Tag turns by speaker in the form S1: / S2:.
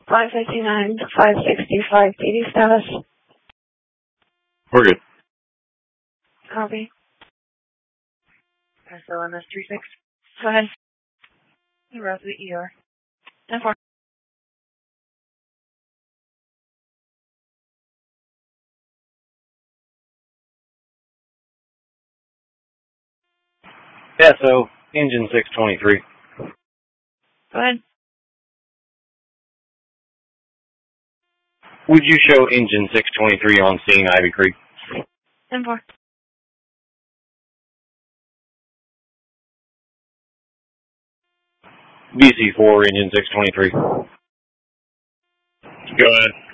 S1: 559, 565, PD status.
S2: We're good.
S1: Copy. SOMS 36. Go ahead. You route to the ER. 10-4.
S2: Yeah, so engine 623.
S1: Go ahead.
S2: Would you show engine 623 on scene, Ivy Creek?
S1: 10-4.
S2: BC4, engine 623. Go ahead.